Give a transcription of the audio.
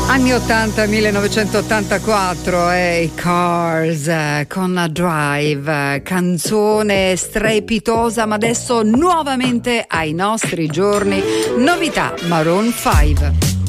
Anni 80, 1984, i Cars con Drive, canzone strepitosa, ma adesso nuovamente ai nostri giorni, novità Maroon 5.